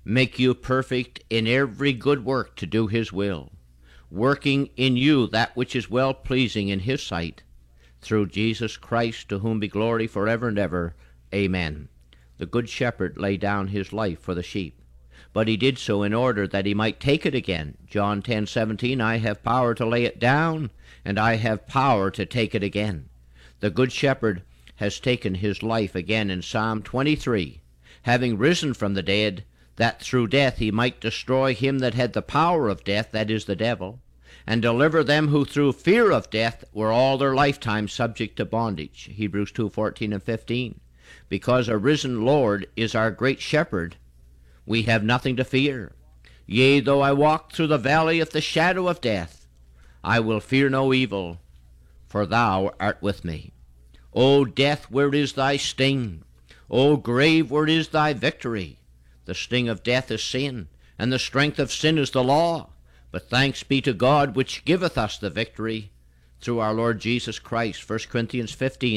make you perfect in every good work to do his will, working in you that which is well-pleasing in his sight, through Jesus Christ, to whom be glory forever and ever. Amen. The Good Shepherd laid down his life for the sheep, but he did so in order that he might take it again. John 10:17, I have power to lay it down, and I have power to take it again. The Good Shepherd has taken his life again in Psalm 23, having risen from the dead, that through death he might destroy him that had the power of death, that is, the devil, and deliver them who through fear of death were all their lifetime subject to bondage. Hebrews 2:14 and 15. Because a risen Lord is our great shepherd, we have nothing to fear. Yea, though I walk through the valley of the shadow of death, I will fear no evil, for thou art with me. O death, where is thy sting? O grave, where is thy victory? The sting of death is sin, and the strength of sin is the law. But thanks be to God, which giveth us the victory through our Lord Jesus Christ. 1 Corinthians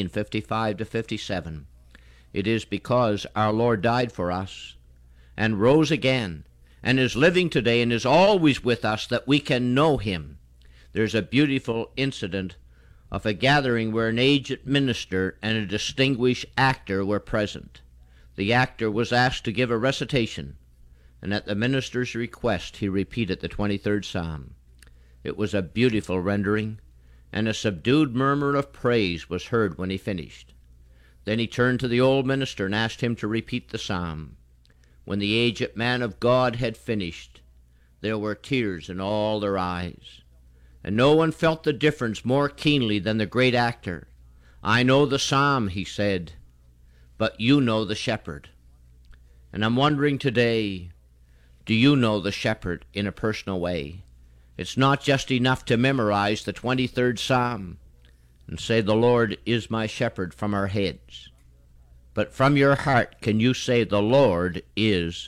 15:55-57. It is because our Lord died for us and rose again and is living today and is always with us that we can know him. There's a beautiful incident of a gathering where an aged minister and a distinguished actor were present. The actor was asked to give a recitation, and at the minister's request he repeated the 23rd Psalm. It was a beautiful rendering, and a subdued murmur of praise was heard when he finished. Then he turned to the old minister and asked him to repeat the psalm. When the aged man of God had finished, there were tears in all their eyes, and no one felt the difference more keenly than the great actor. I know the psalm, he said, but you know the shepherd. And I'm wondering today, do you know the shepherd in a personal way? It's not just enough to memorize the 23rd Psalm and say, the Lord is my shepherd from our heads. But from your heart, can you say, the Lord is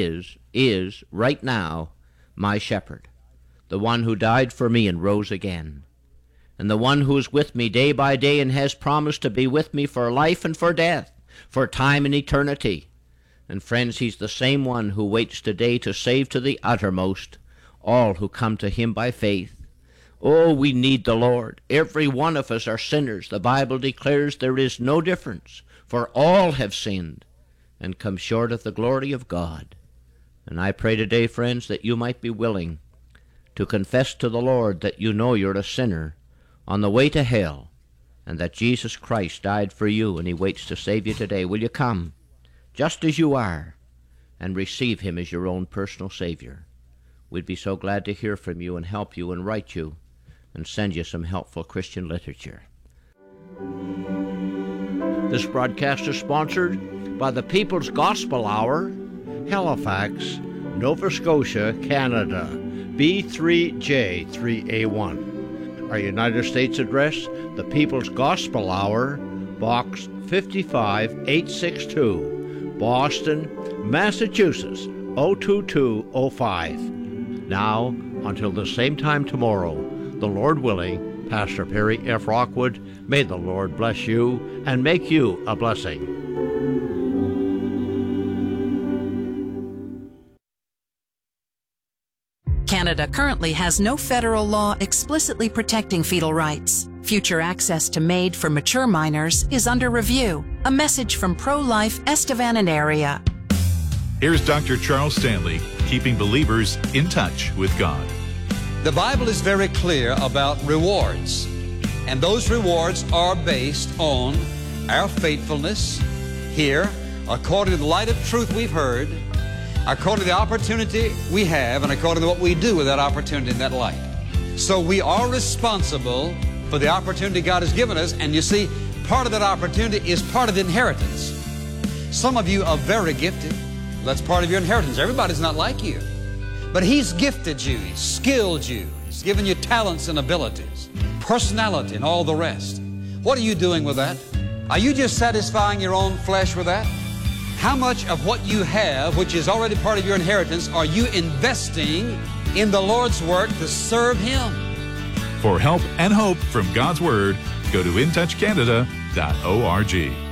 right now my shepherd, the one who died for me and rose again, and the one who is with me day by day and has promised to be with me for life and for death, for time and eternity. And friends, he's the same one who waits today to save to the uttermost all who come to him by faith. Oh, we need the Lord. Every one of us are sinners. The Bible declares there is no difference, for all have sinned and come short of the glory of God. And I pray today, friends, that you might be willing to confess to the Lord that you know you're a sinner on the way to hell, and that Jesus Christ died for you and he waits to save you today. Will you come just as you are and receive him as your own personal Savior? We'd be so glad to hear from you and help you and write you and send you some helpful Christian literature. This broadcast is sponsored by the People's Gospel Hour, Halifax, Nova Scotia, Canada, B3J3A1. Our United States address, the People's Gospel Hour, Box 55862, Boston, Massachusetts, 02205. Now, until the same time tomorrow, the Lord willing, Pastor Perry F. Rockwood, may the Lord bless you and make you a blessing. Canada currently has no federal law explicitly protecting fetal rights. Future access to MAID for mature minors is under review. A message from Pro-Life Estevan and area. Here's Dr. Charles Stanley, keeping believers in touch with God. The Bible is very clear about rewards, and those rewards are based on our faithfulness here, according to the light of truth we've heard, according to the opportunity we have, and according to what we do with that opportunity in that light. So we are responsible for the opportunity God has given us, and you see, part of that opportunity is part of the inheritance. Some of you are very gifted. That's part of your inheritance. Everybody's not like you. But He's gifted you, He's skilled you, He's given you talents and abilities, personality and all the rest. What are you doing with that? Are you just satisfying your own flesh with that? How much of what you have, which is already part of your inheritance, are you investing in the Lord's work to serve Him? For help and hope from God's Word, go to intouchcanada.org.